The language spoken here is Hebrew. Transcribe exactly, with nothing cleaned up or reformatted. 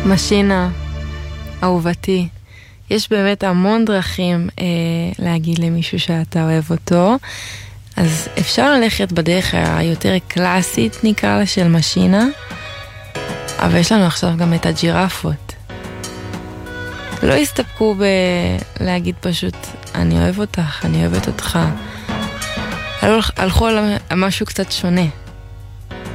משינה, אהובתי. יש באמת המון דרכים אה, להגיד למישהו שאתה אוהב אותו. אז אפשר ללכת בדרך היותר קלאסית, נקרא לה, של משינה. אבל יש לנו עכשיו גם את הג'ירפות. לא הסתפקו בלהגיד פשוט, אני אוהב אותך, אני אוהבת אותך. הלכו על משהו קצת שונה.